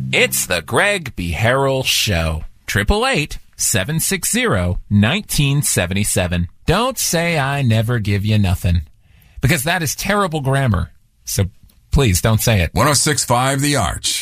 It's the Greg B. Harrell Show. 888-760-1977. Don't say I never give you nothing, because that is terrible grammar. So please don't say it. 106.5 The Arch.